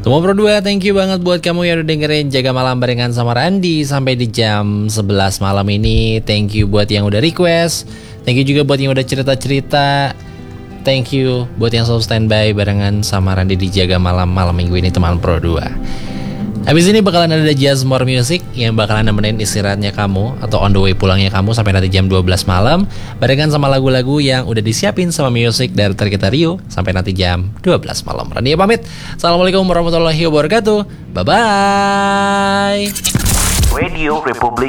Semua Pro 2, thank you banget buat kamu yang udah dengerin Jaga Malam barengan sama Randy sampai di jam 11 malam ini. Thank you buat yang udah request. Thank you juga buat yang udah cerita-cerita. Thank you buat yang selalu standby barengan sama Randy di Jaga Malam malam minggu ini teman Pro 2. Habis ini bakalan ada Jazz More Music yang bakalan nemenin istirahatnya kamu atau on the way pulangnya kamu sampai nanti jam 12 malam barengan sama lagu-lagu yang udah disiapin sama Music dari kita Rio sampai nanti jam 12 malam. Randy pamit. Assalamualaikum warahmatullahi wabarakatuh. Bye-bye. Radio Republik